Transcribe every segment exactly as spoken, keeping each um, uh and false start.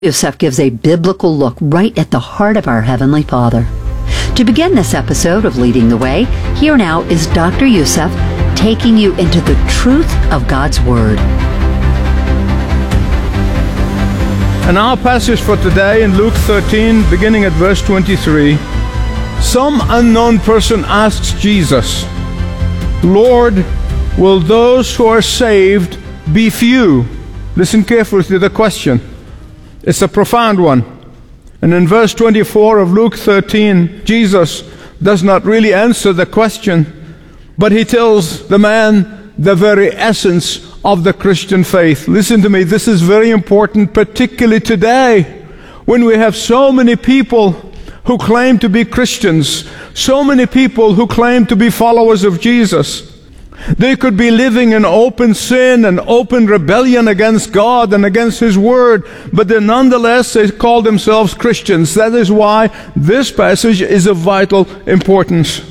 Youssef gives a biblical look right at the heart of our Heavenly Father. To begin this episode of Leading the Way, here now is Doctor Youssef taking you into the truth of God's Word. And our passage for today in Luke thirteen, beginning at verse twenty-three, some unknown person asks Jesus, "Lord, will those who are saved be few?" Listen carefully to the question. It's a profound one. And in verse twenty-four of Luke thirteen, Jesus does not really answer the question, but he tells the man the very essence of the Christian faith. Listen to me, this is very important, particularly today, when we have so many people who claim to be Christians, so many people who claim to be followers of Jesus. They could be living in open sin and open rebellion against God and against His Word, but then nonetheless they call themselves Christians. That is why this passage is of vital importance.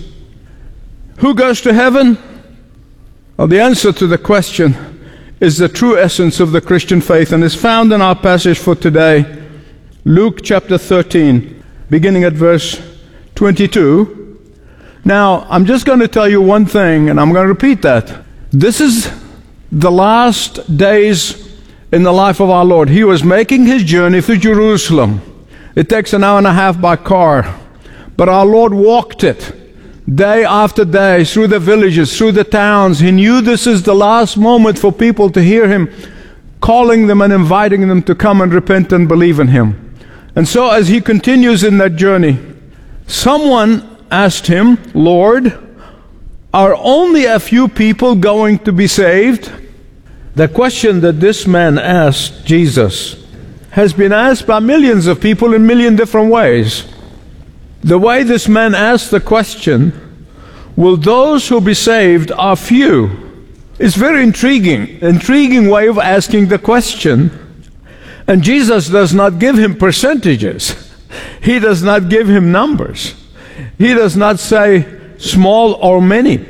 Who goes to heaven? Well, the answer to the question is the true essence of the Christian faith, and is found in our passage for today, Luke chapter thirteen, beginning at verse twenty-two. Now, I'm just going to tell you one thing, and I'm going to repeat that. This is the last days in the life of our Lord. He was making His journey through Jerusalem. It takes an hour and a half by car, but our Lord walked it day after day through the villages, through the towns. He knew this is the last moment for people to hear Him calling them and inviting them to come and repent and believe in Him. And so as He continues in that journey, someone asked Him, "Lord, are only a few people going to be saved?" The question that this man asked Jesus has been asked by millions of people in a million different ways. The way this man asked the question, "Will those who be saved are few?" It's very intriguing, intriguing way of asking the question. And Jesus does not give him percentages. He does not give him numbers. He does not say small or many.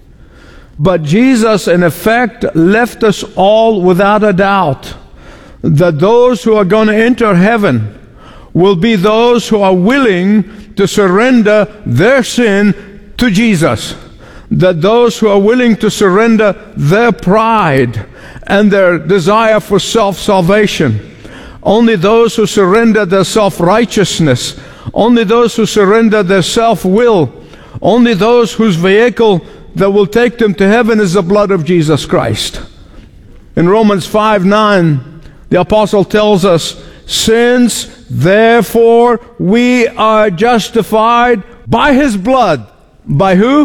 But Jesus, in effect, left us all without a doubt that those who are going to enter heaven will be those who are willing to surrender their sin to Jesus. That those who are willing to surrender their pride and their desire for self-salvation, only those who surrender their self-righteousness, only those who surrender their self-will, only those whose vehicle that will take them to heaven is the blood of Jesus Christ. In Romans five nine, the apostle tells us, "Since therefore we are justified by His blood." By who?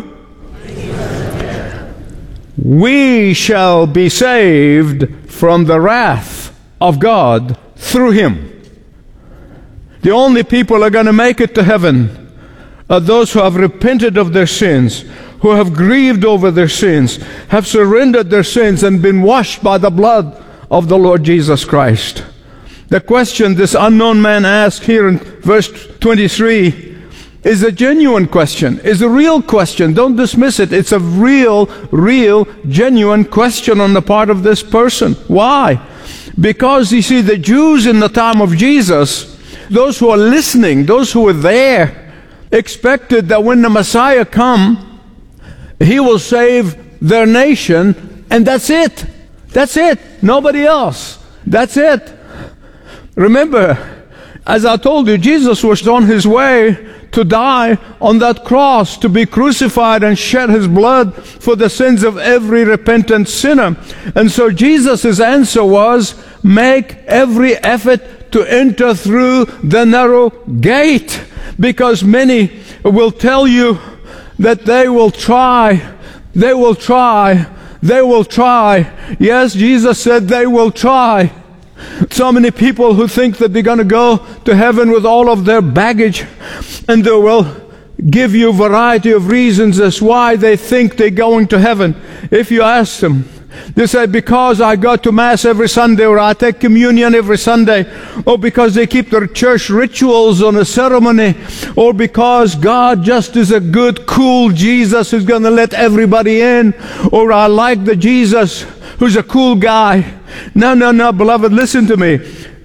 "We shall be saved from the wrath of God through Him." The only people who are going to make it to heaven are those who have repented of their sins, who have grieved over their sins, have surrendered their sins and been washed by the blood of the Lord Jesus Christ. The question this unknown man asked here in verse twenty-three is a genuine question, is a real question. Don't dismiss it. It's a real, real, genuine question on the part of this person. Why? Because, you see, the Jews in the time of Jesus, those who are listening, those who were there, expected that when the Messiah come, He will save their nation, and that's it. That's it. Nobody else. That's it. Remember, as I told you, Jesus was on His way to die on that cross, to be crucified and shed His blood for the sins of every repentant sinner. And so Jesus' answer was, make every effort to enter through the narrow gate, because many will tell you that they will try, they will try, they will try. Yes, Jesus said they will try. So many people who think that they're going to go to heaven with all of their baggage, and they will give you a variety of reasons as why they think they're going to heaven. If you ask them, they say, because I go to Mass every Sunday, or I take communion every Sunday, or because they keep their church rituals on a ceremony, or because God just is a good, cool Jesus who's going to let everybody in, or I like the Jesus who's a cool guy. No, no, no, beloved, listen to me.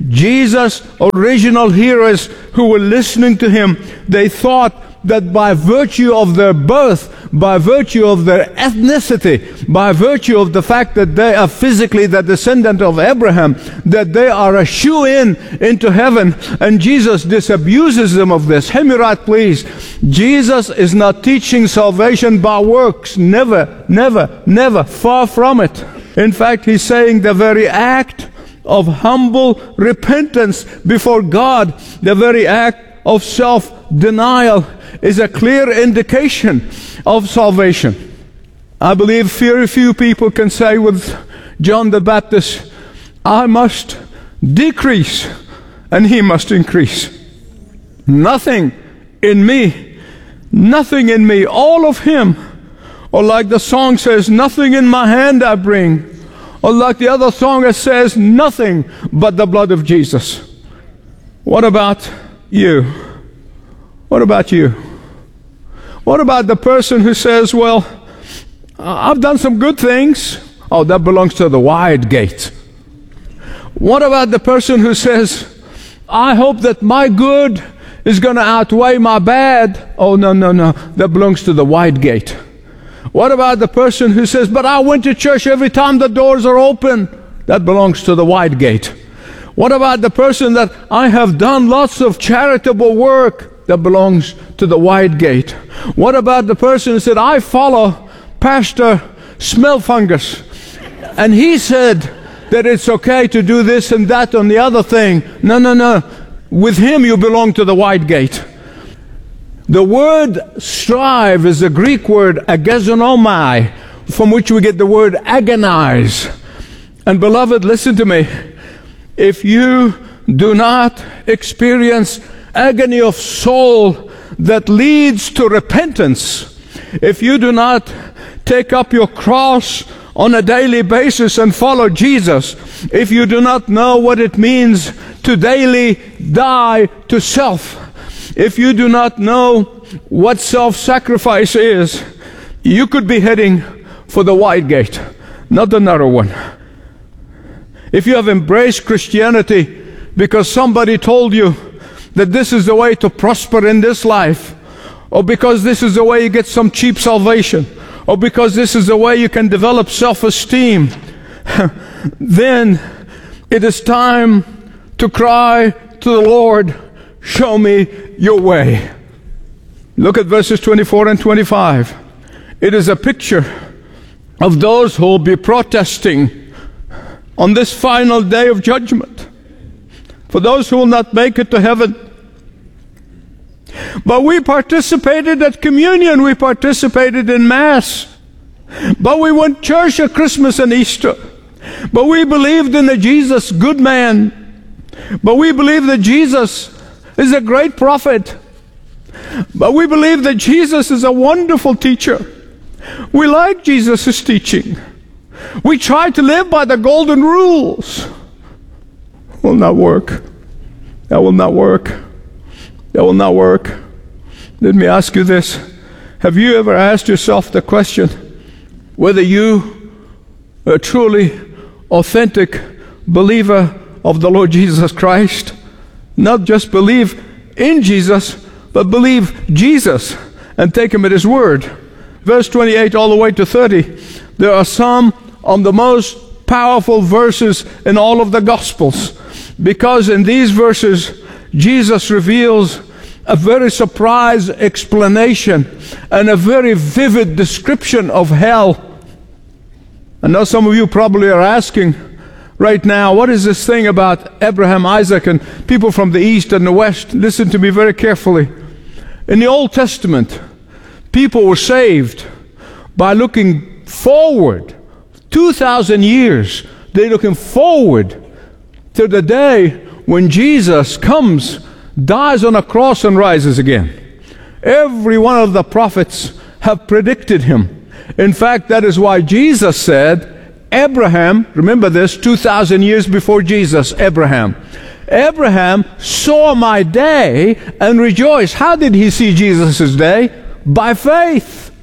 Jesus' original hearers who were listening to him, they thought that by virtue of their birth, by virtue of their ethnicity, by virtue of the fact that they are physically the descendant of Abraham, that they are a shoe-in into heaven. And Jesus disabuses them of this. Hear me right, please. Jesus is not teaching salvation by works. Never, never, never. Far from it. In fact, he's saying the very act of humble repentance before God, the very act of self-denial, is a clear indication of salvation. I believe very few people can say with John the Baptist, I must decrease and he must increase. Nothing in me, nothing in me, all of him. Or like the song says, nothing in my hand I bring. Or like the other song that says, nothing but the blood of Jesus. What about you? What about you? What about the person who says, well, I've done some good things. Oh, that belongs to the wide gate. What about the person who says, I hope that my good is going to outweigh my bad? Oh, no, no, no. That belongs to the wide gate. What about the person who says, but I went to church every time the doors are open? That belongs to the wide gate. What about the person that I have done lots of charitable work? That belongs to the wide gate. What about the person who said, I follow Pastor Smellfungus, and he said that it's okay to do this and that and the other thing? No, no, no. With him you belong to the wide gate. The word strive is the Greek word agozonomai, from which we get the word agonize. And beloved, listen to me. If you do not experience agony of soul that leads to repentance, if you do not take up your cross on a daily basis and follow Jesus, if you do not know what it means to daily die to self, if you do not know what self-sacrifice is, you could be heading for the wide gate, not the narrow one. If you have embraced Christianity because somebody told you that this is the way to prosper in this life, or because this is the way you get some cheap salvation, or because this is the way you can develop self-esteem, then it is time to cry to the Lord, show me your way. Look at verses twenty-four and twenty-five. It is a picture of those who will be protesting on this final day of judgment, for those who will not make it to heaven. But we participated at communion, we participated in Mass, but we went to church at Christmas and Easter, but we believed in the Jesus, good man, but we believe that Jesus is a great prophet, but we believe that Jesus is a wonderful teacher. We like Jesus' teaching. We try to live by the golden rules. Will not work. That will not work. That will not work. Let me ask you this. Have you ever asked yourself the question whether you are a truly authentic believer of the Lord Jesus Christ? Not just believe in Jesus, but believe Jesus and take him at his word. Verse twenty-eight all the way to thirty. There are some of the most powerful verses in all of the Gospels, because in these verses Jesus reveals a very surprise explanation and a very vivid description of hell. I know some of you probably are asking right now, what is this thing about Abraham, Isaac, and people from the east and the west? Listen to me very carefully. In the Old Testament, people were saved by looking forward. two thousand years, they're looking forward to the day when Jesus comes, dies on a cross, and rises again. Every one of the prophets have predicted him. In fact, that is why Jesus said, Abraham, remember this, two thousand years before Jesus, Abraham. Abraham saw my day and rejoiced. How did he see Jesus' day? By faith.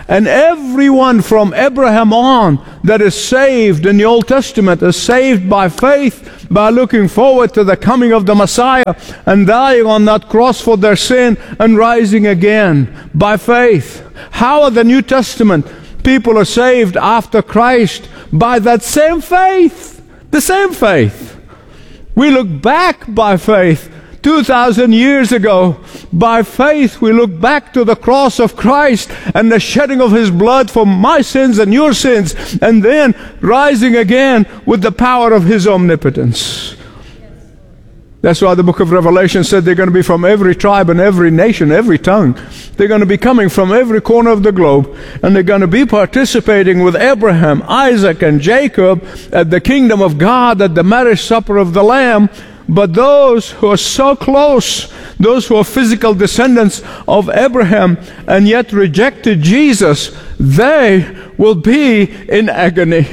And everyone from Abraham on that is saved in the Old Testament is saved by faith, by looking forward to the coming of the Messiah and dying on that cross for their sin and rising again by faith. How are the New Testament people are saved after Christ? By that same faith. The same faith. We look back by faith. two thousand years ago, by faith, we look back to the cross of Christ and the shedding of His blood for my sins and your sins, and then rising again with the power of His omnipotence. That's why the book of Revelation said they're going to be from every tribe and every nation, every tongue. They're going to be coming from every corner of the globe, and they're going to be participating with Abraham, Isaac, and Jacob at the kingdom of God, at the marriage supper of the Lamb. But those who are so close, those who are physical descendants of Abraham and yet rejected Jesus, they will be in agony.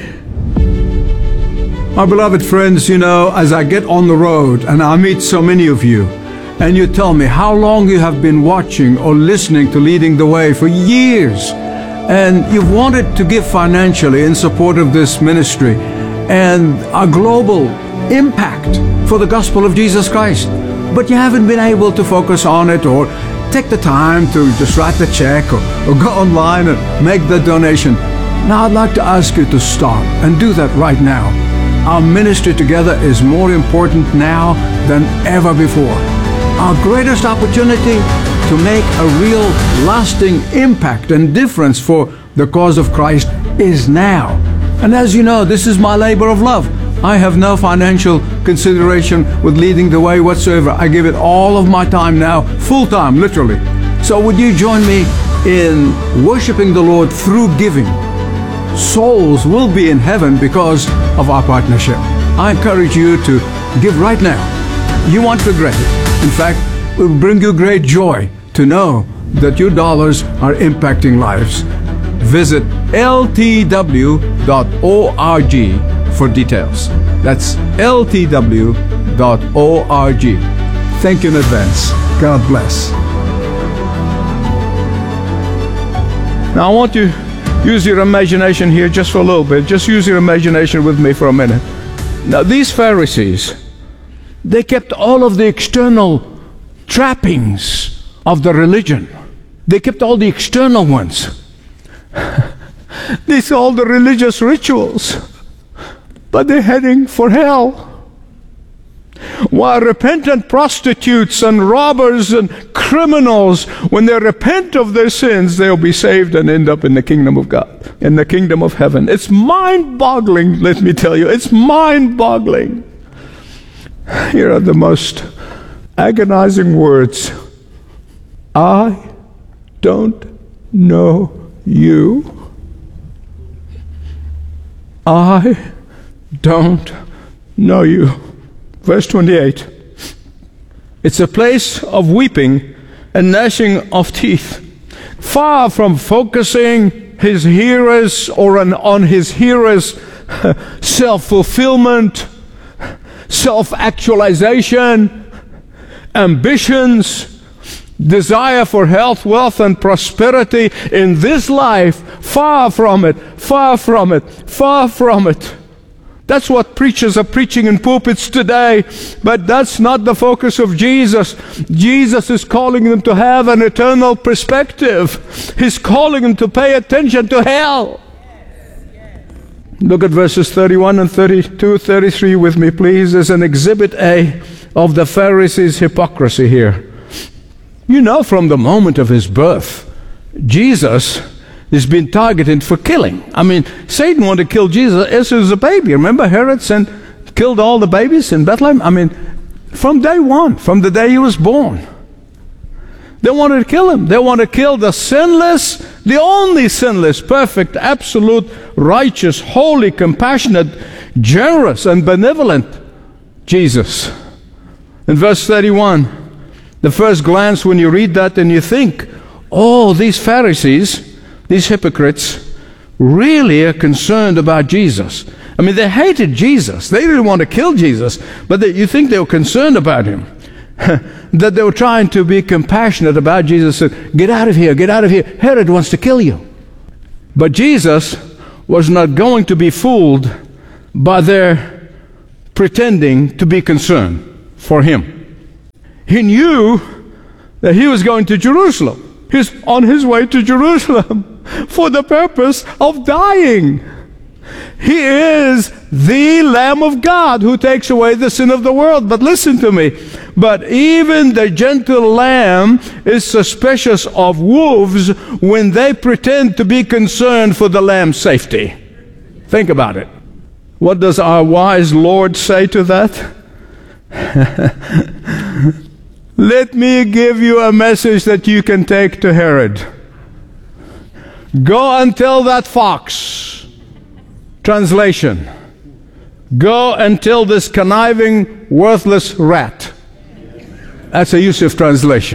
My beloved friends, you know, as I get on the road and I meet so many of you, and you tell me how long you have been watching or listening to Leading the Way for years, and you've wanted to give financially in support of this ministry and a global impact for the gospel of Jesus Christ, but you haven't been able to focus on it or take the time to just write the check or, or go online and make the donation. Now I'd like to ask you to stop and do that right now. Our ministry together is more important now than ever before. Our greatest opportunity to make a real lasting impact and difference for the cause of Christ is now. And as you know, this is my labor of love. I have no financial consideration with Leading the Way whatsoever. I give it all of my time now, full time, literally. So would you join me in worshiping the Lord through giving? Souls will be in heaven because of our partnership. I encourage you to give right now. You won't regret it. In fact, it will bring you great joy to know that your dollars are impacting lives. Visit L T W dot org for details. That's L T W dot org. Thank you in advance. God bless. Now I want you to use your imagination here just for a little bit. Just use your imagination with me for a minute. Now these Pharisees, they kept all of the external trappings of the religion. They kept all the external ones. These are all the religious rituals. But they're heading for hell. While repentant prostitutes and robbers and criminals, when they repent of their sins, they'll be saved and end up in the kingdom of God, in the kingdom of heaven. It's mind-boggling, let me tell you. It's mind-boggling. Here are the most agonizing words. I don't know you. I don't know you. Verse twenty-eight. It's a place of weeping and gnashing of teeth. Far from focusing his hearers or on, on his hearers' self-fulfillment, self-actualization, ambitions, desire for health, wealth, and prosperity in this life, far from it, far from it, far from it. That's what preachers are preaching in pulpits today, but that's not the focus of Jesus. Jesus is calling them to have an eternal perspective. He's calling them to pay attention to hell. Look at verses thirty-one and thirty-two, thirty-three with me, please. There's an exhibit A of the Pharisees' hypocrisy here. You know, from the moment of his birth, Jesus has been targeted for killing. I mean, Satan wanted to kill Jesus as he was a baby. Remember, Herod sent, killed all the babies in Bethlehem? I mean, from day one, from the day he was born. They wanted to kill him. They wanted to kill the sinless, the only sinless, perfect, absolute, righteous, holy, compassionate, generous, and benevolent Jesus. In verse thirty-one, the first glance when you read that and you think, oh, these Pharisees, these hypocrites, really are concerned about Jesus. I mean, they hated Jesus. They didn't want to kill Jesus, but they, you think they were concerned about him. That they were trying to be compassionate about Jesus. Said, get out of here, get out of here. Herod wants to kill you. But Jesus was not going to be fooled by their pretending to be concerned for him. He knew that he was going to Jerusalem. He's on his way to Jerusalem for the purpose of dying. He is the Lamb of God who takes away the sin of the world. But listen to me. But even the gentle lamb is suspicious of wolves when they pretend to be concerned for the lamb's safety. Think about it. What does our wise Lord say to that? Let me give you a message that you can take to Herod. Go and tell that fox. Translation: go and tell this conniving, worthless rat. That's a Yusuf translation.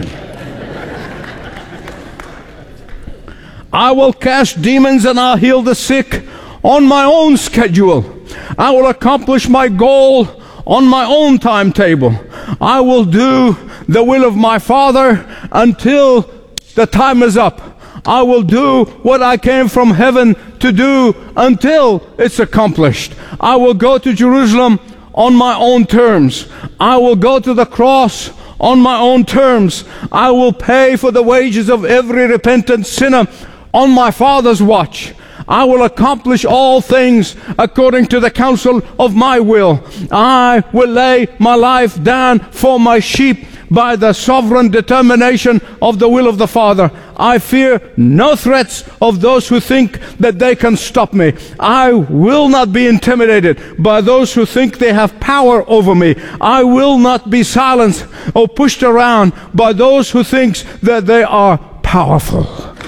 I will cast demons and I'll heal the sick on my own schedule. I will accomplish my goal on my own timetable. I will do the will of my Father until the time is up. I will do what I came from heaven to do until it's accomplished. I will go to Jerusalem on my own terms. I will go to the cross on my own terms. I will pay for the wages of every repentant sinner on my Father's watch. I will accomplish all things according to the counsel of my will. I will lay my life down for my sheep by the sovereign determination of the will of the Father. I fear no threats of those who think that they can stop me. I will not be intimidated by those who think they have power over me. I will not be silenced or pushed around by those who think that they are powerful.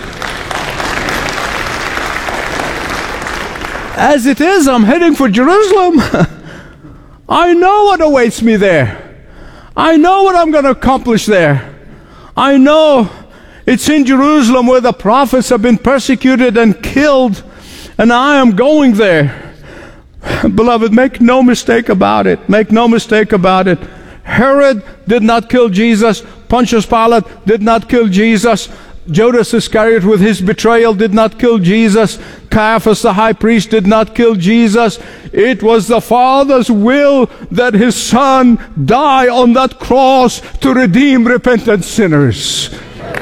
As it is, I'm heading for Jerusalem. I know what awaits me there. I know what I'm going to accomplish there. I know it's in Jerusalem where the prophets have been persecuted and killed, and I am going there. Beloved, make no mistake about it. Make no mistake about it. Herod did not kill Jesus. Pontius Pilate did not kill Jesus. Judas Iscariot with his betrayal did not kill Jesus. Caiaphas the high priest did not kill Jesus. It was the Father's will that his Son die on that cross to redeem repentant sinners.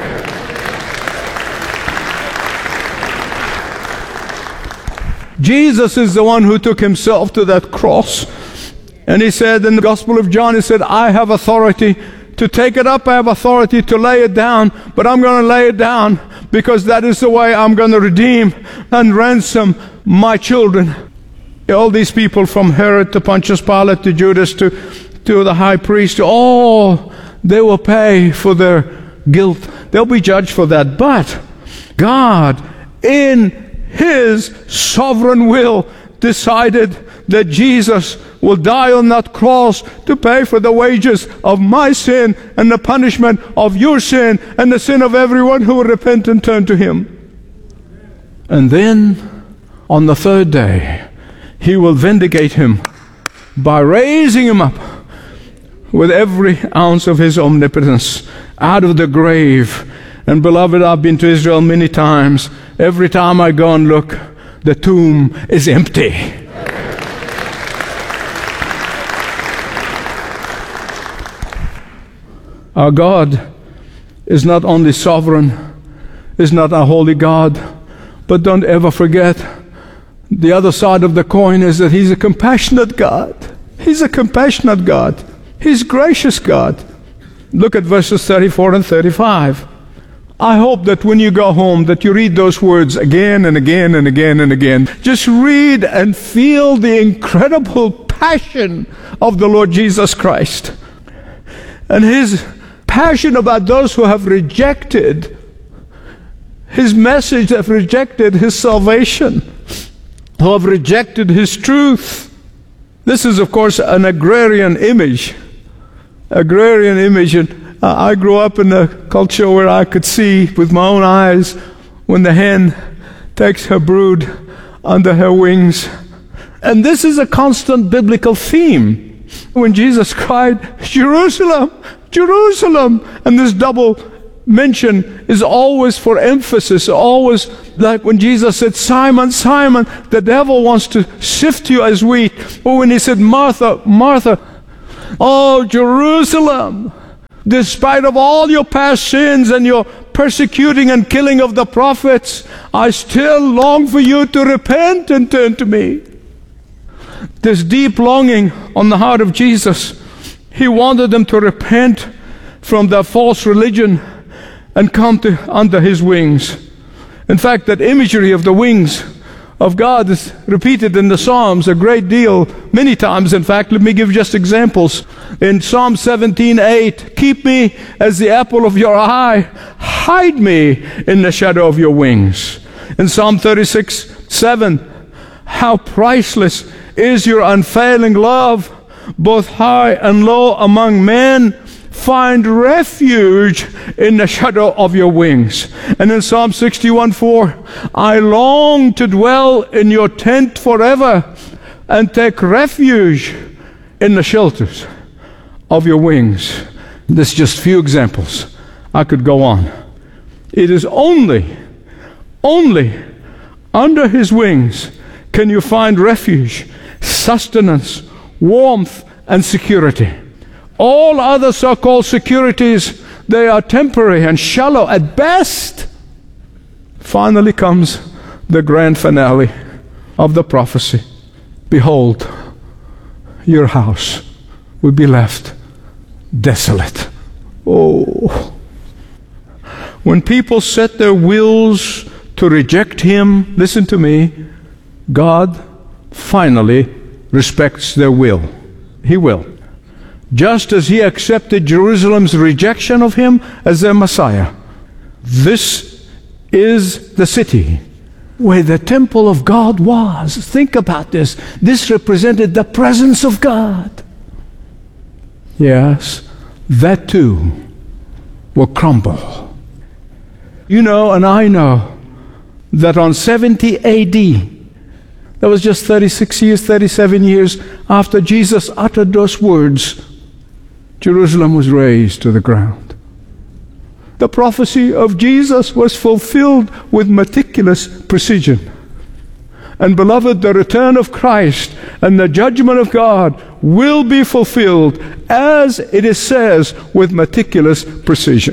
Jesus is the one who took himself to that cross. And he said in the Gospel of John, he said, I have authority to take it up, I have authority to lay it down, but I'm going to lay it down because that is the way I'm going to redeem and ransom my children. All these people from Herod to Pontius Pilate to Judas to, to the high priest, all they will pay for their guilt. They'll be judged for that. But God, in His sovereign will, decided that Jesus will die on that cross to pay for the wages of my sin and the punishment of your sin and the sin of everyone who will repent and turn to Him. And then on the third day, He will vindicate him by raising him up with every ounce of His omnipotence out of the grave. And beloved, I've been to Israel many times. Every time I go and look, the tomb is empty. Our God is not only sovereign, is not a holy God, but don't ever forget, the other side of the coin is that He's a compassionate God. He's a compassionate God. He's gracious God. Look at verses thirty-four and thirty-five. I hope that when you go home that you read those words again and again and again and again. Just read and feel the incredible passion of the Lord Jesus Christ. And His passion about those who have rejected His message, have rejected His salvation, who have rejected His truth. This is, of course, an agrarian image. Agrarian image. And I grew up in a culture where I could see with my own eyes when the hen takes her brood under her wings. And this is a constant biblical theme. When Jesus cried, Jerusalem, Jerusalem, and this double mention is always for emphasis, always like when Jesus said, Simon, Simon, the devil wants to sift you as wheat. Or when he said, Martha, Martha, oh, Jerusalem, despite of all your past sins and your persecuting and killing of the prophets, I still long for you to repent and turn to me. This deep longing on the heart of Jesus. He wanted them to repent from their false religion and come to under his wings. In fact, that imagery of the wings of God is repeated in the Psalms a great deal, many times. In fact, let me give just examples. In Psalm seventeen eight, keep me as the apple of your eye, hide me in the shadow of your wings. In Psalm thirty-six seven, how priceless is your unfailing love, both high and low among men, find refuge in the shadow of your wings. And in Psalm sixty-one four, I long to dwell in your tent forever and take refuge in the shelters of your wings. This is just few examples. I could go on. It is only, only under his wings can you find refuge, sustenance, warmth, and security. All other so-called securities, they are temporary and shallow at best. Finally comes the grand finale of the prophecy. Behold, your house will be left desolate. Oh. When people set their wills to reject him, listen to me, God finally respects their will. He will. Just as he accepted Jerusalem's rejection of him as their Messiah. This is the city where the temple of God was. Think about this. This represented the presence of God. Yes, that too will crumble. You know, and I know, that on seventy A D, that was just thirty-six years, thirty-seven years after Jesus uttered those words, Jerusalem was razed to the ground. The prophecy of Jesus was fulfilled with meticulous precision. And beloved, the return of Christ and the judgment of God will be fulfilled as it is says with meticulous precision.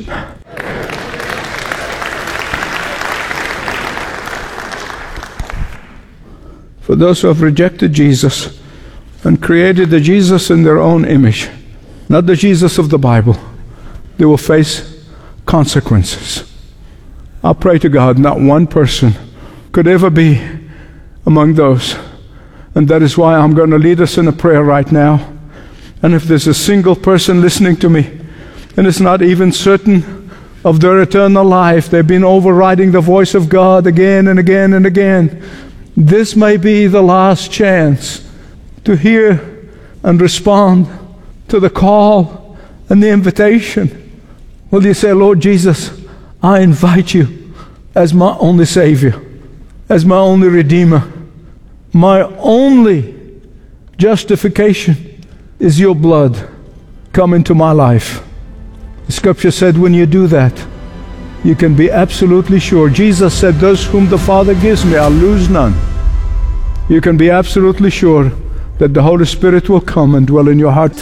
For those who have rejected Jesus and created the Jesus in their own image, not the Jesus of the Bible, they will face consequences. I pray to God not one person could ever be among those. And that is why I'm going to lead us in a prayer right now. And if there's a single person listening to me, and it's not even certain of their eternal life, they've been overriding the voice of God again and again and again, this may be the last chance to hear and respond to the call and the invitation. Will you say, Lord Jesus, I invite you as my only Savior, as my only Redeemer. My only justification is your blood. Come into my life. The scripture said when you do that, you can be absolutely sure. Jesus said, those whom the Father gives me, I'll lose none. You can be absolutely sure that the Holy Spirit will come and dwell in your heart.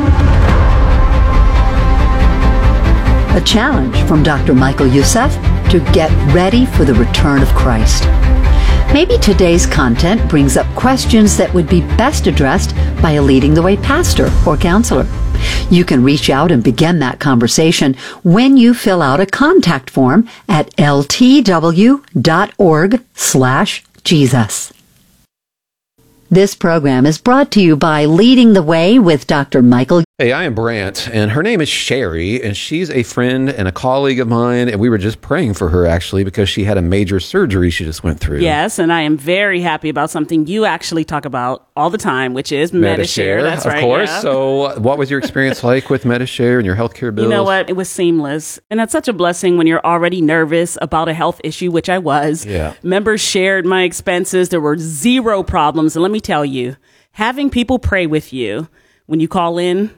A challenge from Doctor Michael Youssef to get ready for the return of Christ. Maybe today's content brings up questions that would be best addressed by a Leading the Way pastor or counselor. You can reach out and begin that conversation when you fill out a contact form at ltw.org slash Jesus. This program is brought to you by Leading the Way with Doctor Michael. Hey, I am Brant, and her name is Sherry, and she's a friend and a colleague of mine, and we were just praying for her, actually, because she had a major surgery she just went through. Yes, and I am very happy about something you actually talk about all the time, which is Medi-Share. That's of right, course. yeah. So what was your experience like with Medi-Share and your healthcare bills? You know what? It was seamless. And that's such a blessing when you're already nervous about a health issue, which I was. Yeah. Members shared my expenses. There were zero problems. And let me tell you, having people pray with you when you call in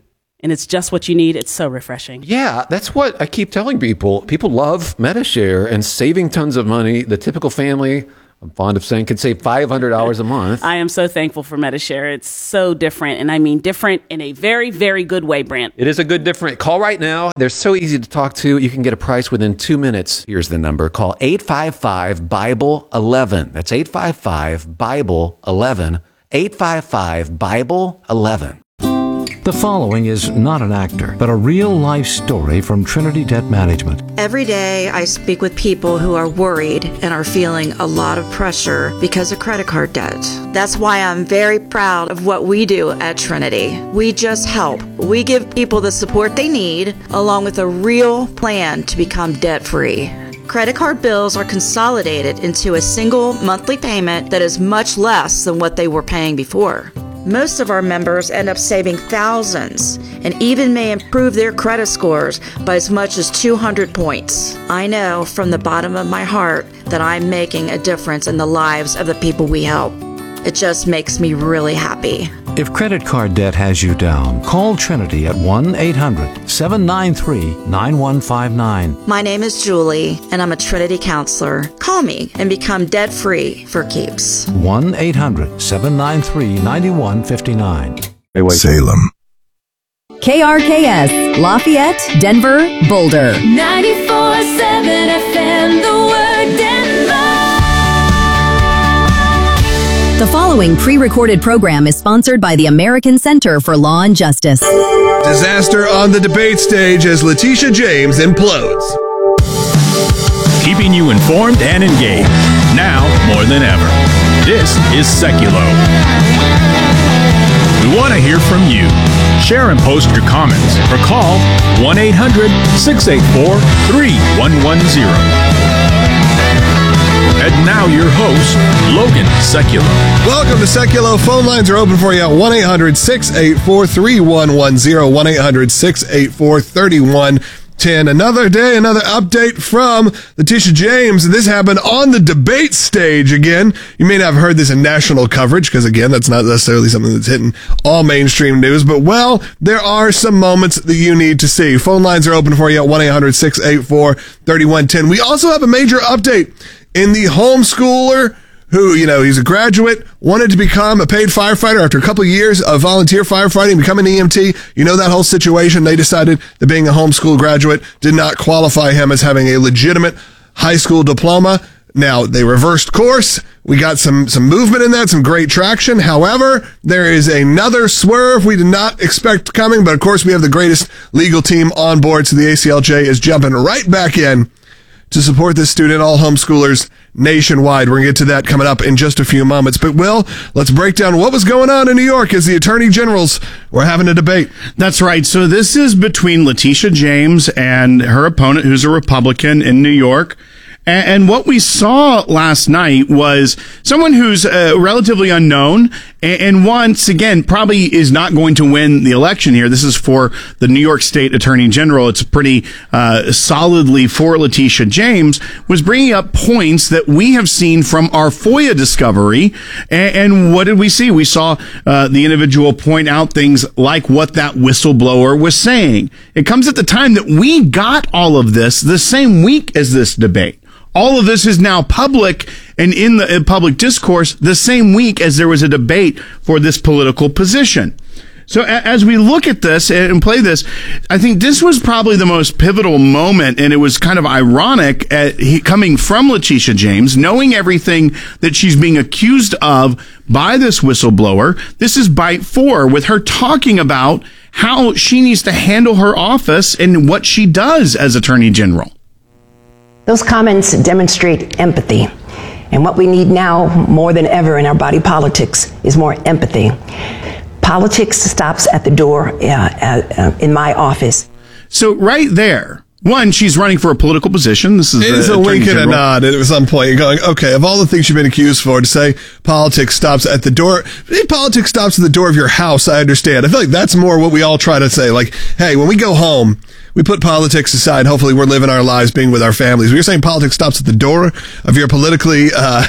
and it's just what you need. It's so refreshing. Yeah, that's what I keep telling people. People love Medi-Share and saving tons of money. The typical family, I'm fond of saying, could save five hundred dollars a month. I am so thankful for Medi-Share. It's so different, and I mean different in a very, very good way, Brant. It is a good different. Call right now. They're so easy to talk to. You can get a price within two minutes. Here's the number. Call eight five five, Bible eleven. That's eight five five, Bible eleven. eight five five, Bible eleven. The following is not an actor, but a real-life story from Trinity Debt Management. Every day I speak with people who are worried and are feeling a lot of pressure because of credit card debt. That's why I'm very proud of what we do at Trinity. We just help. We give people the support they need, along with a real plan to become debt-free. Credit card bills are consolidated into a single monthly payment that is much less than what they were paying before. Most of our members end up saving thousands and even may improve their credit scores by as much as two hundred points. I know from the bottom of my heart that I'm making a difference in the lives of the people we help. It just makes me really happy. If credit card debt has you down, call Trinity at one eight hundred, seven nine three, nine one five nine. My name is Julie, and I'm a Trinity counselor. Call me and become debt-free for keeps. one eight hundred, seven nine three, nine one five nine. Salem. K R K S, Lafayette, Denver, Boulder. ninety-four seven F M, the word Denver. The following pre-recorded program is sponsored by the American Center for Law and Justice. Disaster on the debate stage as Letitia James implodes. Keeping you informed and engaged, now more than ever. This is Seculo. We want to hear from you. Share and post your comments or call one eight hundred, six eight four, three one one zero. And now your host, Logan Seculo. Welcome to Seculo. Phone lines are open for you at one eight hundred, six eight four, three one one zero, one eight hundred, six eight four, three one one zero. Another day, another update from Letitia James. This happened on the debate stage again. You may not have heard this in national coverage because, again, that's not necessarily something that's hitting all mainstream news. But, well, there are some moments that you need to see. Phone lines are open for you at one eight hundred, six eight four, three one one zero. We also have a major update in the homeschooler who, you know, he's a graduate, wanted to become a paid firefighter after a couple of years of volunteer firefighting, become an E M T. You know that whole situation. They decided that being a homeschool graduate did not qualify him as having a legitimate high school diploma. Now, they reversed course. We got some, some movement in that, some great traction. However, there is another swerve we did not expect coming, but of course we have the greatest legal team on board, so the A C L J is jumping right back in to support this student, all homeschoolers nationwide. We're going to get to that coming up in just a few moments. But, Will, let's break down what was going on in New York as the attorney generals were having a debate. That's right. So this is between Letitia James and her opponent, who's a Republican in New York. And what we saw last night was someone who's uh, relatively unknown and once again probably is not going to win the election here. This is for the New York State Attorney General. It's pretty uh, solidly for Letitia James, was bringing up points that we have seen from our FOIA discovery. And, and what did we see? We saw uh, the individual point out things like what that whistleblower was saying. It comes at the time that we got all of this the same week as this debate. All of this is now public and in the in public discourse the same week as there was a debate for this political position. So a- as we look at this and play this, I think this was probably the most pivotal moment, and it was kind of ironic at, he, coming from Letitia James, knowing everything that she's being accused of by this whistleblower. This is bite four, with her talking about how she needs to handle her office and what she does as Attorney General. Those comments demonstrate empathy. And what we need now more than ever in our body politics is more empathy. Politics stops at the door uh, uh, in my office. So right there, one, she's running for a political position. This is it is a wink and a nod at some point. You're going, okay, of all the things you've been accused for, to say politics stops at the door, if politics stops at the door of your house, I understand. I feel like that's more what we all try to say. Like, hey, when we go home, we put politics aside. Hopefully we're living our lives being with our families. You're saying politics stops at the door of your politically uh,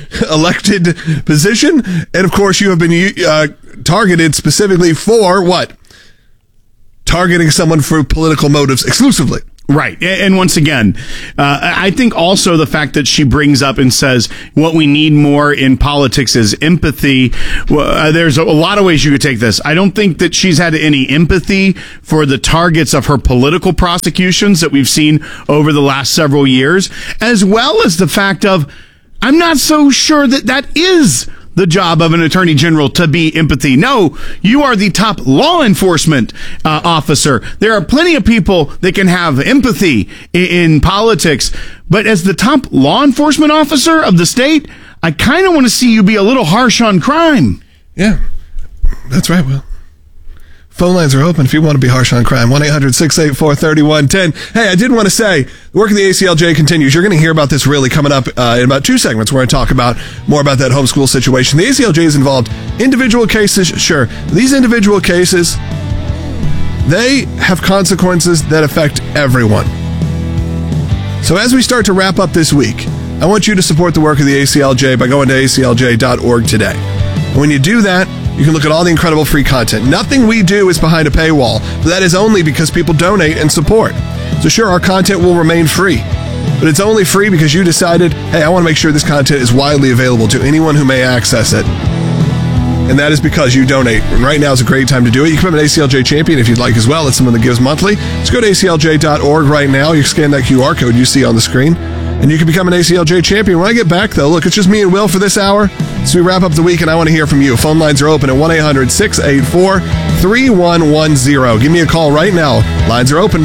elected position. And of course you have been uh, targeted specifically for what? targeting someone for political motives exclusively. Right. And once again, uh, I think also the fact that she brings up and says what we need more in politics is empathy. Well, uh, there's a lot of ways you could take this. I don't think that she's had any empathy for the targets of her political prosecutions that we've seen over the last several years, as well as the fact of I'm not so sure that that is the job of an attorney general, to be empathy. No, you are the top law enforcement uh, officer. There are plenty of people that can have empathy in, in politics, but as the top law enforcement officer of the state, I kind of want to see you be a little harsh on crime. Yeah, that's right, Will. Phone lines are open if you want to be harsh on crime. one eight hundred six eight four three one one zero. Hey, I did want to say, the work of the A C L J continues. You're going to hear about this really coming up uh, in about two segments. We're going to talk about more about that homeschool situation. The A C L J is involved. Individual cases, sure. These individual cases, they have consequences that affect everyone. So as we start to wrap up this week, I want you to support the work of the A C L J by going to A C L J dot org today. And when you do that, you can look at all the incredible free content. Nothing we do is behind a paywall, but that is only because people donate and support. So sure, our content will remain free, but it's only free because you decided, hey, I want to make sure this content is widely available to anyone who may access it. And that is because you donate. And right now is a great time to do it. You can become an A C L J champion if you'd like as well. It's someone that gives monthly. Just go to A C L J dot org right now. You scan that Q R code you see on the screen, and you can become an A C L J champion. When I get back, though, look, it's just me and Will for this hour. So we wrap up the week, and I want to hear from you. Phone lines are open at one eight hundred six eight four three one one zero. Give me a call right now. Lines are open.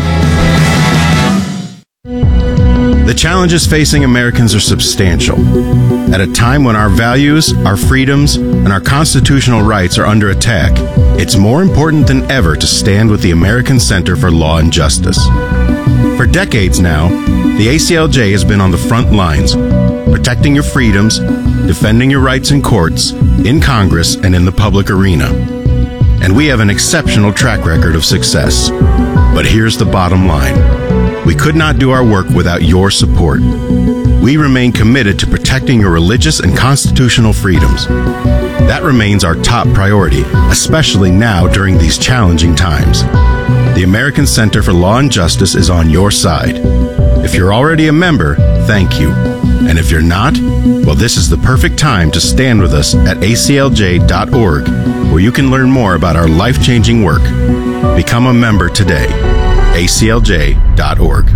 The challenges facing Americans are substantial. At a time when our values, our freedoms, and our constitutional rights are under attack, it's more important than ever to stand with the American Center for Law and Justice. For decades now, the A C L J has been on the front lines, protecting your freedoms, defending your rights in courts, in Congress, and in the public arena. And we have an exceptional track record of success. But here's the bottom line. We could not do our work without your support. We remain committed to protecting your religious and constitutional freedoms. That remains our top priority, especially now during these challenging times. The American Center for Law and Justice is on your side. If you're already a member, thank you. And if you're not, well, this is the perfect time to stand with us at A C L J dot org, where you can learn more about our life-changing work. Become a member today. A C L J dot org.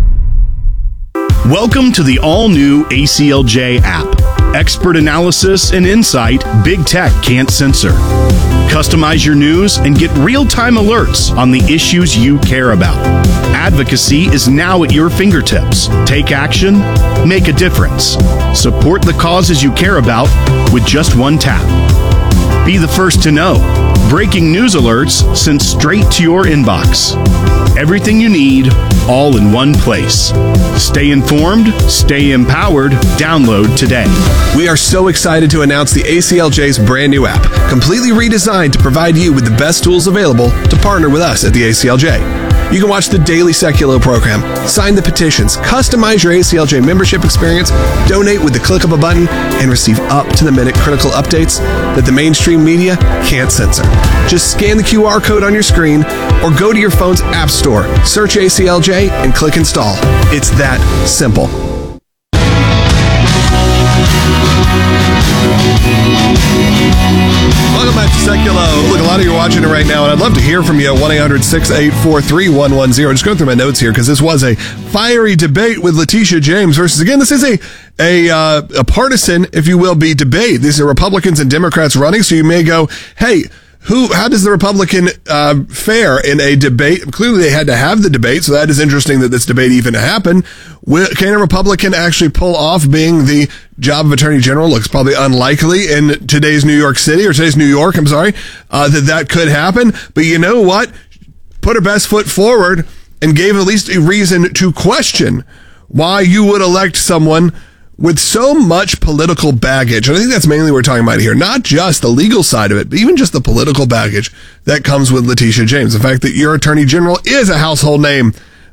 Welcome to the all-new A C L J app. Expert analysis and insight Big Tech can't censor. Customize your news and get real-time alerts on the issues you care about. Advocacy is now at your fingertips. Take action, make a difference. Support the causes you care about with just one tap. Be the first to know. Breaking news alerts sent straight to your inbox. Everything you need, all in one place. Stay informed, stay empowered. Download today. We are so excited to announce the A C L J's brand new app, completely redesigned to provide you with the best tools available to partner with us at the A C L J. You can watch the daily Seculo program, sign the petitions, customize your A C L J membership experience, donate with the click of a button, and receive up-to-the-minute critical updates that the mainstream media can't censor. Just scan the Q R code on your screen or go to your phone's app store, search A C L J, and click install. It's that simple. Welcome back to Seculo. Look, a lot of you are watching it right now, and I'd love to hear from you at one eight hundred six eight four three one one zero. Just going through my notes here because this was a fiery debate with Letitia James versus, again, this is a a, uh, a partisan, if you will, be debate. These are Republicans and Democrats running, so you may go, hey, Who? How does the Republican uh, fare in a debate? Clearly, they had to have the debate, so that is interesting that this debate even happened. Will, can a Republican actually pull off being the job of Attorney General? Looks probably unlikely in today's New York City, or today's New York, I'm sorry, uh, that that could happen. But you know what? Put her best foot forward and gave at least a reason to question why you would elect someone with so much political baggage. And I think that's mainly what we're talking about here. Not just the legal side of it, but even just the political baggage that comes with Letitia James. The fact that your Attorney General is a household name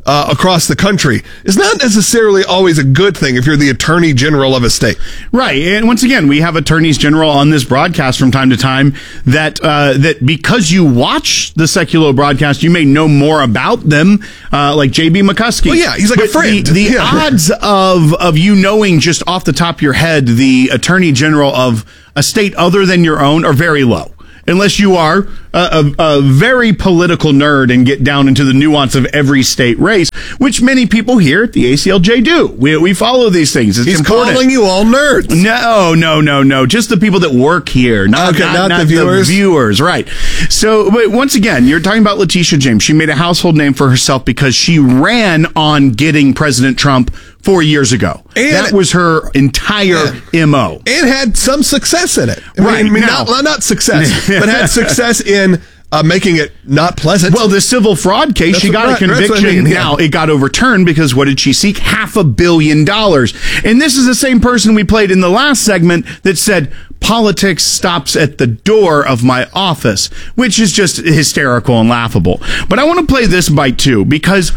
uh, across the country is not necessarily always a good thing if you're the attorney general of a state. Right. And once again, we have attorneys general on this broadcast from time to time that uh, that because you watch the secular broadcast, you may know more about them, uh, like J B McCuskey. Well, yeah, he's like but a friend. The, the Yeah. odds of, of you knowing just off the top of your head the attorney general of a state other than your own are very low. Unless you are a, a, a very political nerd and get down into the nuance of every state race, which many people here at the A C L J do. We, we follow these things. It's He's important. calling you all nerds. No, no, no, no. Just the people that work here, not, Okay, not, not not the viewers. The viewers, right. So, but once again, you're talking about Letitia James. She made a household name for herself because she ran on getting President Trump four years ago. And that was her entire yeah. M O. And had some success in it. I Right, mean, I mean, now- not, not success, but had success in uh, making it not pleasant. Well, the civil fraud case, That's she what- got a right, that's conviction. what I mean, yeah. Now, it got overturned because what did she seek? Half a billion dollars. And this is the same person we played in the last segment that said, politics stops at the door of my office, which is just hysterical and laughable. But I want to play this bite too, because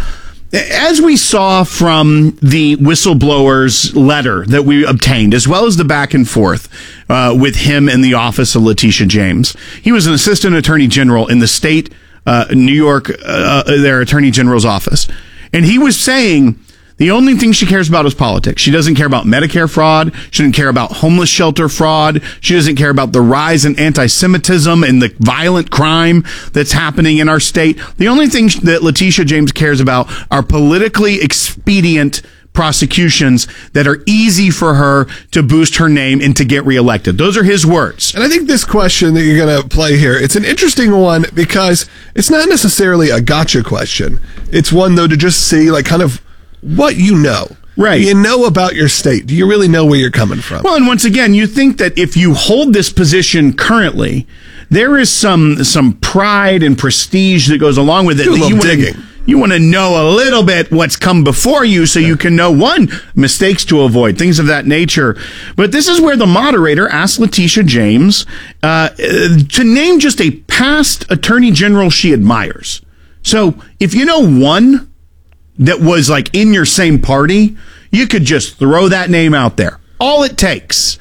as we saw from the whistleblower's letter that we obtained, as well as the back and forth uh, with him in the office of Letitia James, he was an assistant attorney general in the state, uh, New York, uh, their attorney general's office. And he was saying the only thing she cares about is politics. She doesn't care about Medicare fraud. She doesn't care about homeless shelter fraud. She doesn't care about the rise in anti-Semitism and the violent crime that's happening in our state. The only thing that Letitia James cares about are politically expedient prosecutions that are easy for her to boost her name and to get reelected. Those are his words. And I think this question that you're going to play here, it's an interesting one because it's not necessarily a gotcha question. It's one, though, to just see, like, kind of what you know. Right. Do you know about your state? Do you really know where you're coming from? Well, and once again, you think that if you hold this position currently, there is some some pride and prestige that goes along with it. Do a that little you wanna- digging. You want to know a little bit what's come before you so you can know, one, mistakes to avoid, things of that nature. But this is where the moderator asked Letitia James uh, to name just a past attorney general she admires. So if you know one that was like in your same party, you could just throw that name out there. All it takes.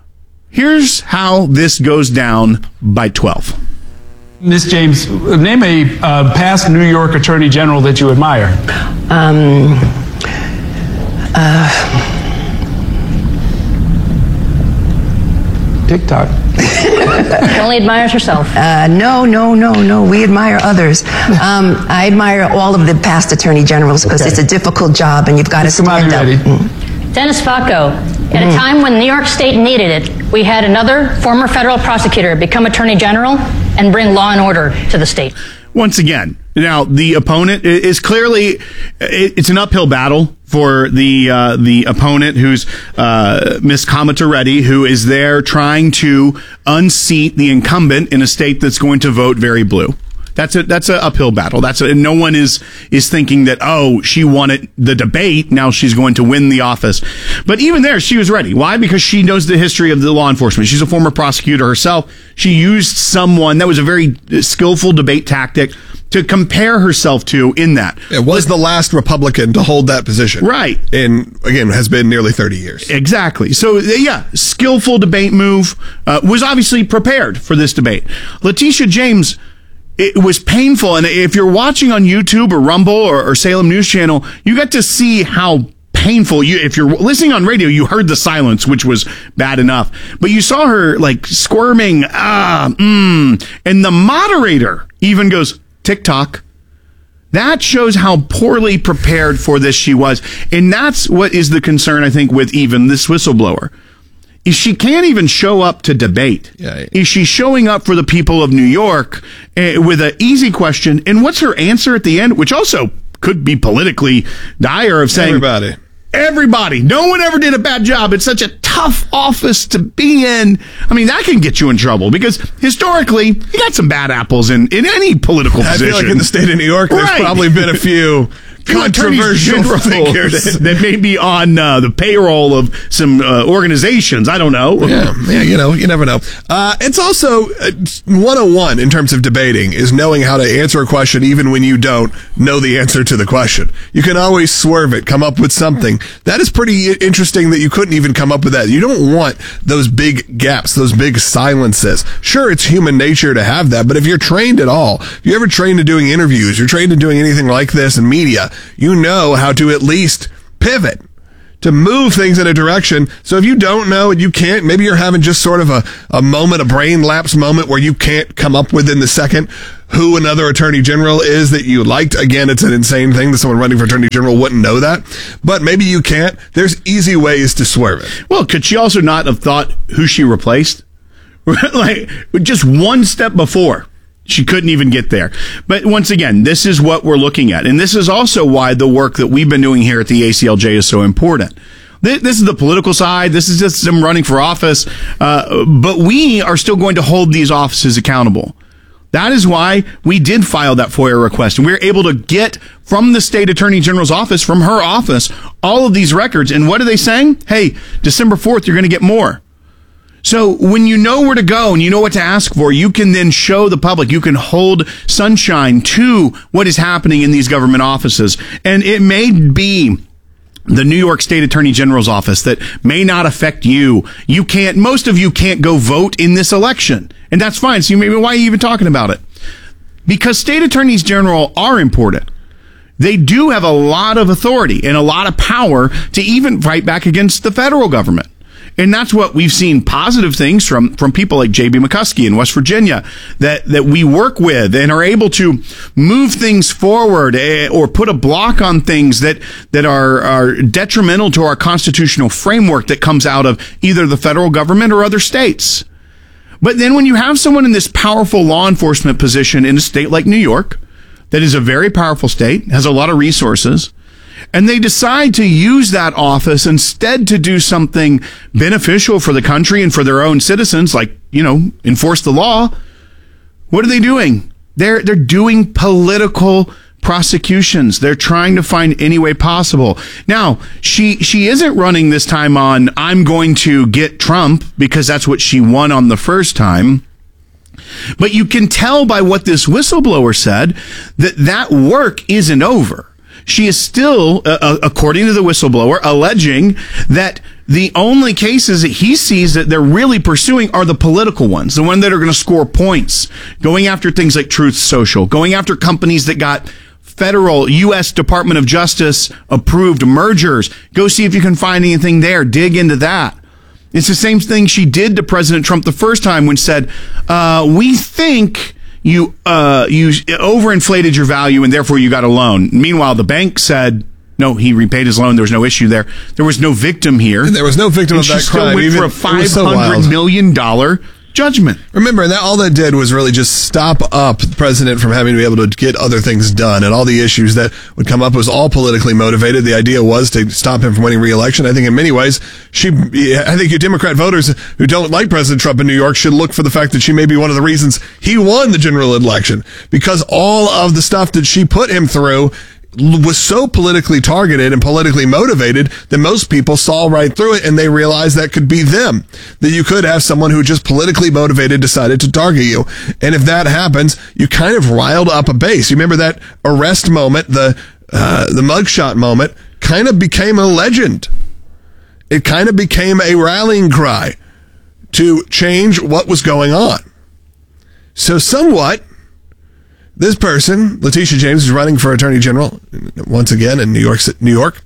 Here's how this goes down by twelve. Miz James, name a uh, past New York Attorney General that you admire. Um, uh, TikTok. She only admires herself. Uh, no, no, no, no. We admire others. Um, I admire all of the past attorney generals because Okay. it's a difficult job and you've got to Come on, stand you up. ready? Mm. Dennis Facco. At Mm. a time when New York State needed it, we had another former federal prosecutor become Attorney General and bring law and order to the state. Once again, now the opponent i- is clearly it- it's an uphill battle for the uh, the opponent, who's uh, Miss Kamata Reddy, who is there trying to unseat the incumbent in a state that's going to vote very blue. That's a that's an uphill battle. That's a, no one is is thinking that, oh, she won it the debate, now she's going to win the office. But even there, she was ready. Why? Because she knows the history of the law enforcement. She's a former prosecutor herself. She used someone that was a very skillful debate tactic to compare herself to in that. It was the last Republican to hold that position. Right. And again, has been nearly thirty years. Exactly. So, yeah, skillful debate move, uh, was obviously prepared for this debate. Letitia James, it was painful. And if you're watching on YouTube or Rumble or, or Salem News Channel, you got to see how painful you, if you're listening on radio, you heard the silence, which was bad enough, but you saw her like squirming, ah, mm, and the moderator even goes, TikTok. That shows how poorly prepared for this she was. And that's what is the concern, I think, with even this whistleblower. Is she can't even show up to debate. Yeah. Is she showing up for the people of New York uh, with an easy question? And what's her answer at the end, which also could be politically dire, of saying, Everybody. Everybody. No one ever did a bad job. It's such a tough office to be in. I mean, that can get you in trouble because historically, you got some bad apples in, in any political I position. feel like in the state of New York, there's Right. probably been a few controversial figures that, that may be on uh, the payroll of some uh, organizations. I don't know. Yeah, yeah, you know, you never know. Uh, it's also uh, one oh one in terms of debating is knowing how to answer a question even when you don't know the answer to the question. You can always swerve it, come up with something. That is pretty interesting that you couldn't even come up with that. You don't want those big gaps, those big silences. Sure, it's human nature to have that, but if you're trained at all, if you're ever trained to doing interviews, you're trained to doing anything like this in media, you know how to at least pivot, to move things in a direction. So if you don't know and you can't, maybe you're having just sort of a, a moment, a brain lapse moment where you can't come up with in the second who another attorney general is that you liked. Again, it's an insane thing that someone running for attorney general wouldn't know that. But maybe you can't. There's easy ways to swerve it. Well, could she also not have thought who she replaced? Like, just one step before. She couldn't even get there. But once again, this is what we're looking at. And this is also why the work that we've been doing here at the A C L J is so important. This is the political side. This is just them running for office. Uh, but we are still going to hold these offices accountable. That is why we did file that FOIA request. And we were able to get from the state attorney general's office, from her office, all of these records. And what are they saying? Hey, December fourth, you're going to get more. So when you know where to go and you know what to ask for, you can then show the public, you can hold sunshine to what is happening in these government offices. And it may be the New York State Attorney General's office that may not affect you. You can't, most of you can't go vote in this election. And that's fine. So you maybe, why are you even talking about it? Because state attorneys general are important. They do have a lot of authority and a lot of power to even fight back against the federal government. And that's what we've seen positive things from, from people like J B McCuskey in West Virginia that, that we work with and are able to move things forward or put a block on things that, that are, are detrimental to our constitutional framework that comes out of either the federal government or other states. But then when you have someone in this powerful law enforcement position in a state like New York, that is a very powerful state, has a lot of resources, and they decide to use that office instead to do something beneficial for the country and for their own citizens, like, you know, enforce the law. What are they doing? They're, they're doing political prosecutions. They're trying to find any way possible. Now, she, she isn't running this time on, I'm going to get Trump, because that's what she won on the first time. But you can tell by what this whistleblower said that that work isn't over. She is still, uh, according to the whistleblower, alleging that the only cases that he sees that they're really pursuing are the political ones, the ones that are going to score points, going after things like Truth Social, going after companies that got federal U S Department of Justice approved mergers. Go see if you can find anything there. Dig into that. It's the same thing she did to President Trump the first time when said, uh, we think you uh, you overinflated your value and therefore you got a loan. Meanwhile, the bank said, no, he repaid his loan. There was no issue there. There was no victim here. And there was no victim and of that she crime. Still went Even, for a five hundred so million dollars judgment. Remember, that all that did was really just stop up the president from having to be able to get other things done, and all the issues that would come up was all politically motivated. The idea was to stop him from winning re-election. I think in many ways, she, I think you Democrat voters who don't like President Trump in New York should look for the fact that she may be one of the reasons he won the general election, because all of the stuff that she put him through was so politically targeted and politically motivated that most people saw right through it, and they realized that could be them, that you could have someone who just politically motivated decided to target you. And if that happens, you kind of riled up a base. You remember that arrest moment, the uh, the mugshot moment, kind of became a legend. It kind of became a rallying cry to change what was going on. So somewhat, this person, Letitia James, is running for Attorney General once again in New York, New York,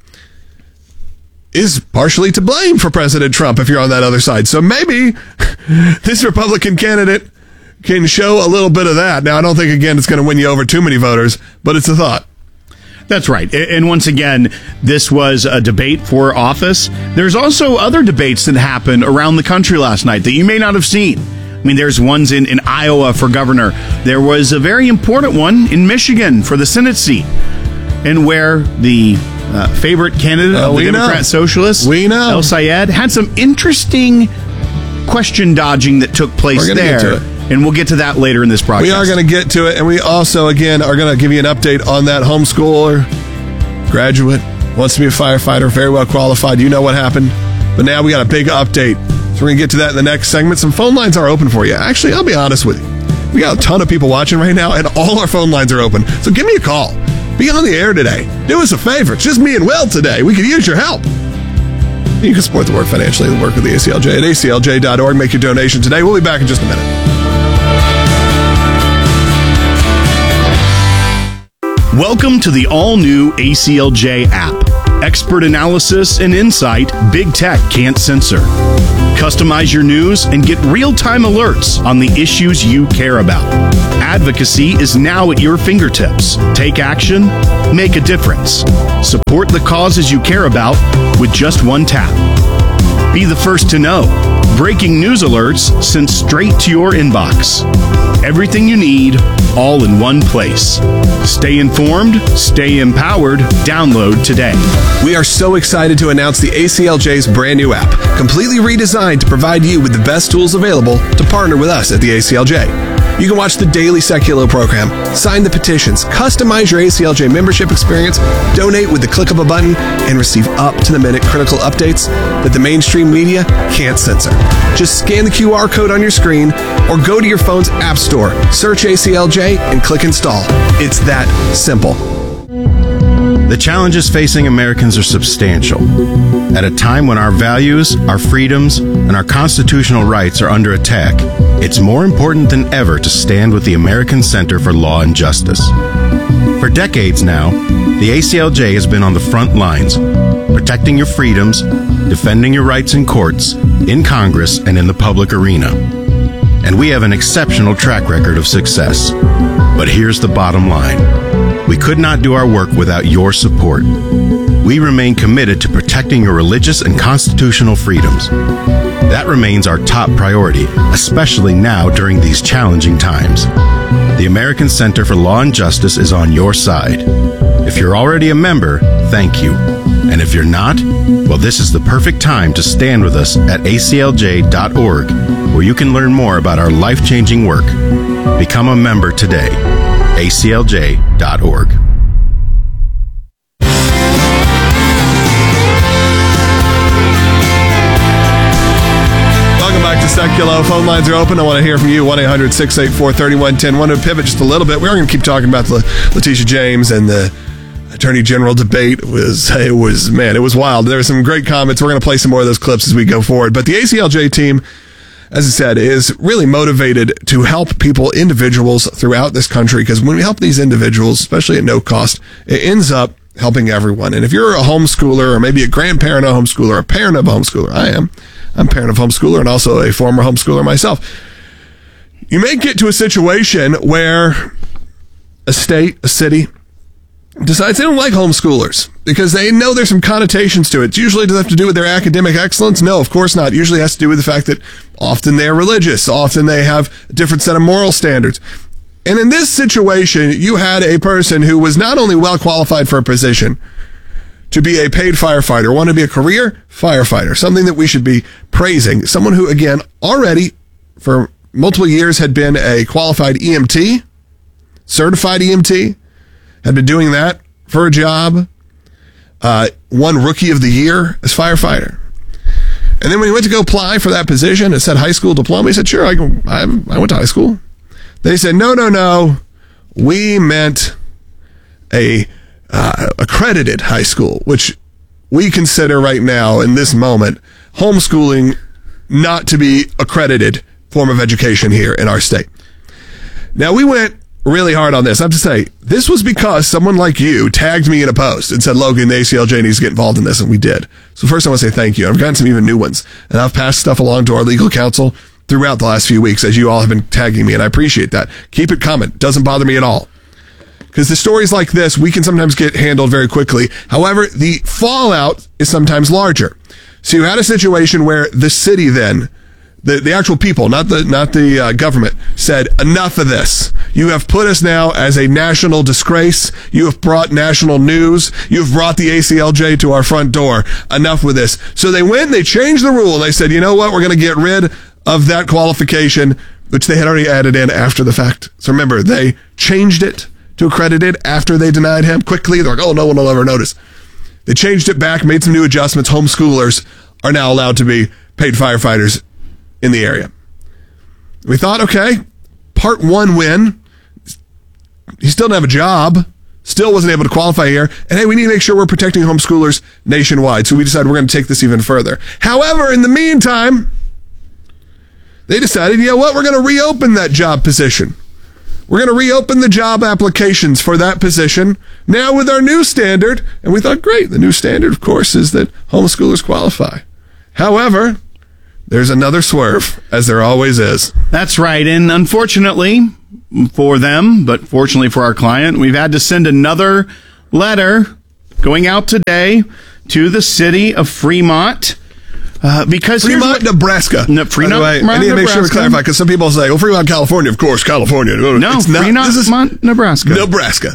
is partially to blame for President Trump if you're on that other side. So maybe this Republican candidate can show a little bit of that. Now, I don't think, again, it's going to win you over too many voters, but it's a thought. That's right. And once again, this was a debate for office. There's also other debates that happened around the country last night that you may not have seen. I mean, there's ones in, in Iowa for governor. There was a very important one in Michigan for the Senate seat, and where the uh, favorite candidate uh, of the Democrat know. Socialists, we know. El Sayed, had some interesting question dodging that took place there. And we'll get to that later in this broadcast. We are going to get to it, and we also, again, are going to give you an update on that homeschooler graduate, wants to be a firefighter, very well qualified. You know what happened. But now we got a big update. So we're going to get to that in the next segment. Some phone lines are open for you. Actually, I'll be honest with you. We got a ton of people watching right now, and all our phone lines are open. So give me a call. Be on the air today. Do us a favor. It's just me and Will today. We could use your help. You can support the work financially, the work of the A C L J at A C L J dot org. Make your donation today. We'll be back in just a minute. Welcome to the all-new A C L J app. Expert analysis and insight big tech can't censor. Customize your news and get real-time alerts on the issues you care about. Advocacy is now at your fingertips. Take action, make a difference. Support the causes you care about with just one tap. Be the first to know. Breaking news alerts sent straight to your inbox. Everything you need, all in one place. Stay informed, stay empowered. Download today. We are so excited to announce the A C L J's brand new app, completely redesigned to provide you with the best tools available to partner with us at the A C L J. You can watch the daily Seculo program, sign the petitions, customize your A C L J membership experience, donate with the click of a button, and receive up-to-the-minute critical updates that the mainstream media can't censor. Just scan the Q R code on your screen or go to your phone's app store, search A C L J, and click install. It's that simple. The challenges facing Americans are substantial. At a time when our values, our freedoms, and our constitutional rights are under attack, it's more important than ever to stand with the American Center for Law and Justice. For decades now, the A C L J has been on the front lines, protecting your freedoms, defending your rights in courts, in Congress, and in the public arena. And we have an exceptional track record of success. But here's the bottom line. We could not do our work without your support. We remain committed to protecting your religious and constitutional freedoms. That remains our top priority, especially now during these challenging times. The American Center for Law and Justice is on your side. If you're already a member, thank you. And if you're not, well, this is the perfect time to stand with us at A C L J dot org, where you can learn more about our life-changing work. Become a member today. A C L J dot org. Welcome back to Seculo. Phone lines are open. I want to hear from you. one eight hundred six eight four three one one zero. Want to pivot just a little bit. We're going to keep talking about the Letitia James and the Attorney General debate. It was, it was, man, it was wild. There were some great comments. We're going to play some more of those clips as we go forward. But the A C L J team, as I said, is really motivated to help people, individuals throughout this country, because when we help these individuals, especially at no cost, it ends up helping everyone. And if you're a homeschooler or maybe a grandparent of a homeschooler, a parent of a homeschooler, I am. I'm a parent of a homeschooler and also a former homeschooler myself. You may get to a situation where a state, a city, decides they don't like homeschoolers because they know there's some connotations to it. It usually doesn't have to do with their academic excellence. No, of course not. It usually has to do with the fact that often they're religious. Often they have a different set of moral standards. And in this situation, you had a person who was not only well qualified for a position to be a paid firefighter, want to be a career firefighter, something that we should be praising. Someone who, again, already for multiple years had been a qualified E M T, certified E M T, had been doing that for a job, uh, won Rookie of the Year as firefighter. And then when he went to go apply for that position, it said high school diploma. He said, sure, I, I, I went to high school. They said, no, no, no. We meant a uh, accredited high school, which we consider right now in this moment homeschooling not to be accredited form of education here in our state. Now, we went really hard on this. I have to say, this was because someone like you tagged me in a post and said, Logan, the A C L J needs to get involved in this, and we did. So first I want to say thank you. I've gotten some even new ones, and I've passed stuff along to our legal counsel throughout the last few weeks as you all have been tagging me, and I appreciate that. Keep it coming. It doesn't bother me at all. Because the stories like this, we can sometimes get handled very quickly. However, the fallout is sometimes larger. So you had a situation where the city then, the, the actual people, not the not the uh, government, said, enough of this. You have put us now as a national disgrace. You have brought national news. You have brought the A C L J to our front door. Enough with this. So they went and they changed the rule. And they said, you know what? We're going to get rid of that qualification, which they had already added in after the fact. So remember, they changed it to accredited after they denied him quickly. They're like, oh, no one will ever notice. They changed it back, made some new adjustments. Homeschoolers are now allowed to be paid firefighters in the area. We thought, okay, part one win. He still didn't have a job. Still wasn't able to qualify here. And hey, we need to make sure we're protecting homeschoolers nationwide. So we decided we're going to take this even further. However, in the meantime, they decided, you know what, we're going to reopen that job position. We're going to reopen the job applications for that position now with our new standard. And we thought, great, the new standard, of course, is that homeschoolers qualify. However, there's another swerve, as there always is. That's right. And unfortunately for them, but fortunately for our client, we've had to send another letter going out today to the city of Fremont. Uh, because Fremont, what, Nebraska. No, Fremont, By the way, I need to make sure we clarify, because some people say, well, Fremont, California, of course, California. No, it's not. Fremont, this is Nebraska. Nebraska.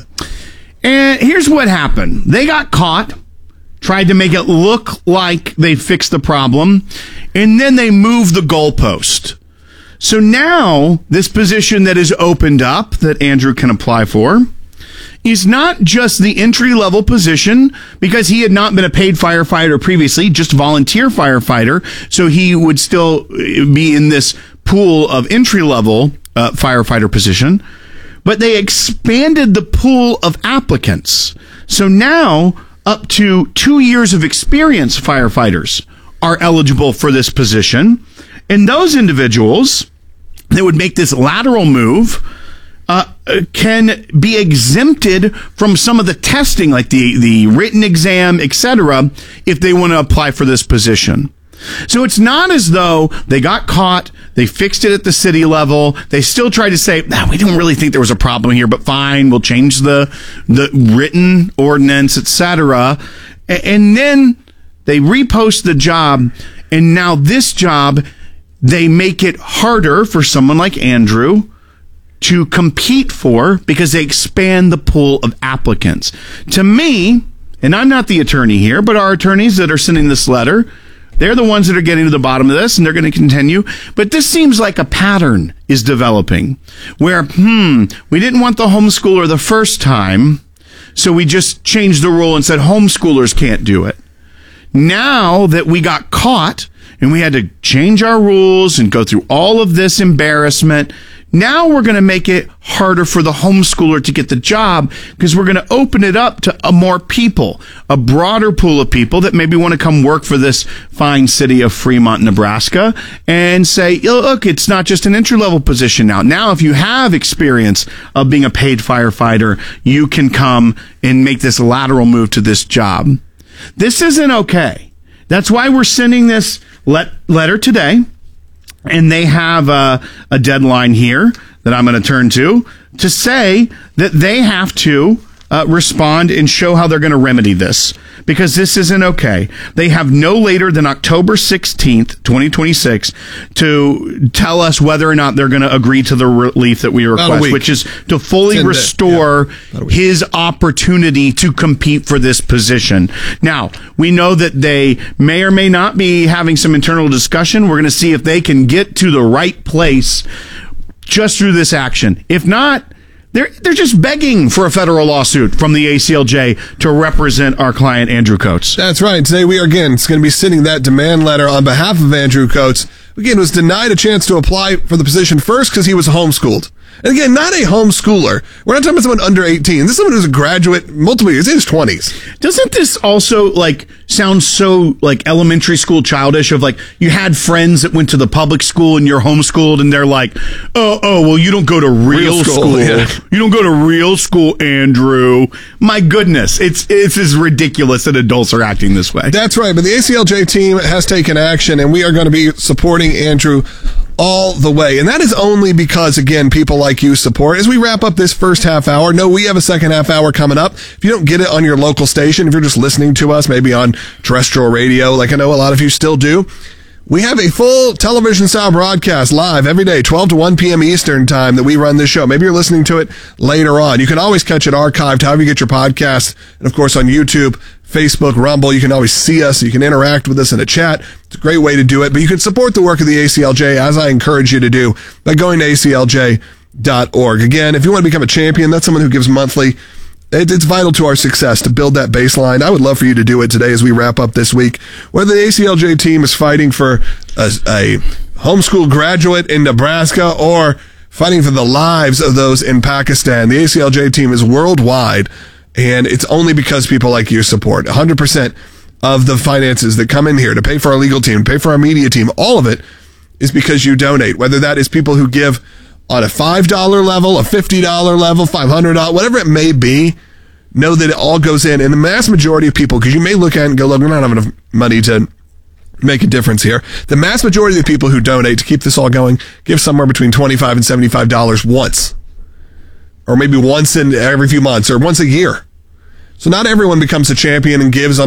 And here's what happened. They got caught, tried to make it look like they fixed the problem, and then they moved the goalpost. So now, this position that is opened up that Andrew can apply for is not just the entry-level position, because he had not been a paid firefighter previously, just volunteer firefighter, so he would still be in this pool of entry-level uh, firefighter position. But they expanded the pool of applicants. So now, up to two years of experience firefighters are eligible for this position. And those individuals that would make this lateral move uh, can be exempted from some of the testing, like the, the written exam, et cetera, if they want to apply for this position. So it's not as though they got caught, they fixed it at the city level, they still tried to say, nah, we don't really think there was a problem here, but fine, we'll change the the written ordinance, et cetera. And then they repost the job, and now this job, they make it harder for someone like Andrew to compete for, because they expand the pool of applicants. To me, and I'm not the attorney here, but our attorneys that are sending this letter, they're the ones that are getting to the bottom of this, and they're going to continue. But this seems like a pattern is developing where, hmm, we didn't want the homeschooler the first time, so we just changed the rule and said homeschoolers can't do it. Now that we got caught and we had to change our rules and go through all of this embarrassment, now we're going to make it harder for the homeschooler to get the job, because we're going to open it up to a more people, a broader pool of people that maybe want to come work for this fine city of Fremont, Nebraska, and say, look, it's not just an entry-level position now. Now, if you have experience of being a paid firefighter, you can come and make this lateral move to this job. This isn't okay. That's why we're sending this let- letter today. And they have a, a deadline here that I'm going to turn to, to say that they have to uh, respond and show how they're going to remedy this, because this isn't okay. They have no later than October sixteenth, twenty twenty-six to tell us whether or not they're going to agree to the relief that we request, which is to fully restore yeah, his opportunity to compete for this position. Now, we know that they may or may not be having some internal discussion. We're going to see if they can get to the right place just through this action. If not, They're they're just begging for a federal lawsuit from the A C L J to represent our client, Andrew Coates. That's right. Today we are, again, it's going to be sending that demand letter on behalf of Andrew Coates. Again, was denied a chance to apply for the position first because he was homeschooled. And again, not a homeschooler. We're not talking about someone under eighteen. This is someone who's a graduate, multiple years, in his twenties. Doesn't this also, like, sound so, like, elementary school childish of, like, you had friends that went to the public school and you're homeschooled, and they're like, oh, oh, well, you don't go to real, real school. school. Yeah. You don't go to real school, Andrew. My goodness. It's, it's as ridiculous that adults are acting this way. That's right. But the A C L J team has taken action, and we are going to be supporting Andrew all the way. And that is only because, again, people like you support. As we wrap up this first half hour, no, we have a second half hour coming up. If you don't get it on your local station, if you're just listening to us, maybe on terrestrial radio, like I know a lot of you still do, we have a full television style broadcast live every day, twelve to one p.m. Eastern time, that we run this show. Maybe you're listening to it later on. You can always catch it archived, however you get your podcast. And of course on YouTube, Facebook, Rumble, you can always see us. You can interact with us in a chat. It's a great way to do it. But you can support the work of the A C L J, as I encourage you to do, by going to A C L J dot org. Again, if you want to become a champion, that's someone who gives monthly. It, it's vital to our success to build that baseline. I would love for you to do it today as we wrap up this week. Whether the A C L J team is fighting for a, a homeschool graduate in Nebraska or fighting for the lives of those in Pakistan, the A C L J team is worldwide, and it's only because people like you support. one hundred percent of the finances that come in here to pay for our legal team, pay for our media team, all of it is because you donate, whether that is people who give on a five dollar level, a fifty dollar level, five hundred dollars, whatever it may be. Know that it all goes in. And the mass majority of people, because you may look at it and go, look, we're not having enough money to make a difference here. The mass majority of the people who donate to keep this all going give somewhere between twenty-five dollars and seventy-five dollars once. Or maybe once in every few months or once a year. So not everyone becomes a champion and gives on